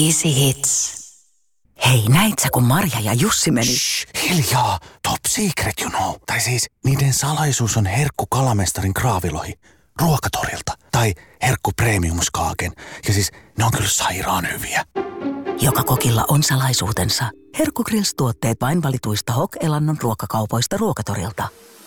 Easy Hits. Hei, näit sä, kun Marja ja Jussi meni? Shh, hiljaa. Top secret, you know. Tai siis, niiden salaisuus on herkku kalamestarin kraavilohi. Ruokatorilta. Tai herkku premiumskaaken. Ja siis, ne on kyllä sairaan hyviä. Joka kokilla on salaisuutensa. Herkku Grills-tuotteet vain valituista Hok-elannon ruokakaupoista Ruokatorilta.